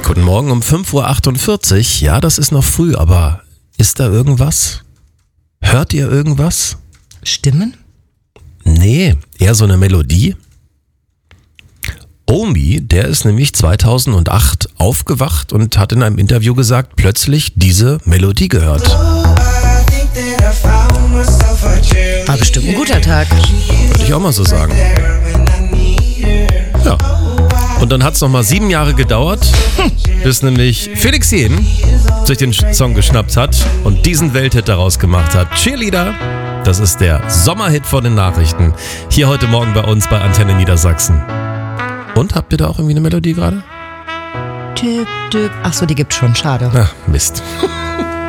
Guten Morgen um 5.48 Uhr. Ja, das ist noch früh, aber ist da irgendwas? Hört ihr irgendwas? Stimmen? Nee, eher so eine Melodie. Omi, der ist nämlich 2008 aufgewacht und hat in einem Interview gesagt, plötzlich diese Melodie gehört. War bestimmt ein guter Tag. Würde ich auch mal so sagen. Ja. Und dann hat es nochmal 7 Jahre gedauert, bis nämlich Felix Jähn sich den Song geschnappt hat und diesen Welthit daraus gemacht hat. Cheerleader, das ist der Sommerhit von den Nachrichten. Hier heute Morgen bei uns bei Antenne Niedersachsen. Und, habt ihr da auch irgendwie eine Melodie gerade? Ach so, die gibt's schon, schade. Ach, Mist.